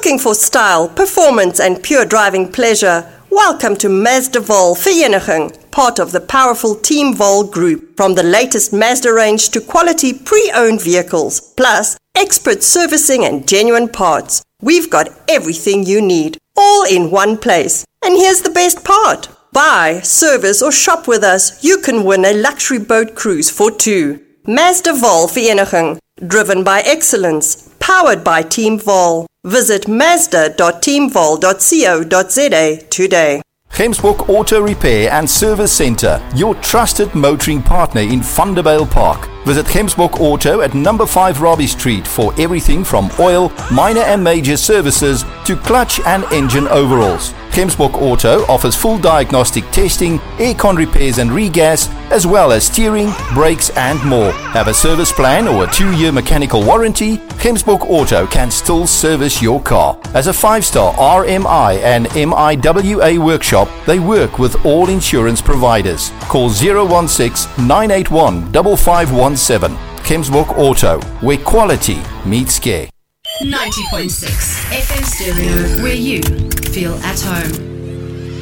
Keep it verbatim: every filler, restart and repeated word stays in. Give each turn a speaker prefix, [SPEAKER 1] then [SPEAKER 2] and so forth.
[SPEAKER 1] Looking for style, performance and pure driving pleasure? Welcome to Mazda Vol Vereniging, part of the powerful Team Vol group. From the latest Mazda range to quality pre-owned vehicles, plus expert servicing and genuine parts. We've got everything you need, all in one place. And here's the best part. Buy, service or shop with us, you can win a luxury boat cruise for two. Mazda Vol Vereniging, driven by excellence, powered by Team Vol. Visit mazda dot team vol dot co dot za today.
[SPEAKER 2] Gemsbok Auto Repair and Service Centre, your trusted motoring partner in Vanderbijl Park. Visit Gemsbok Auto at number five Robbie Street for everything from oil, minor and major services to clutch and engine overhauls. Gemsbok Auto offers full diagnostic testing, aircon repairs and regas, as well as steering, brakes and more. Have a service plan or a two-year mechanical warranty? Gemsbok Auto can still service your car. As a five-star R M I and M I W A workshop, they work with all insurance providers. Call zero one six, nine eight one, five five one seven. Gemsbok Auto, where quality meets care.
[SPEAKER 3] ninety point six F M Stereo, where you feel at home.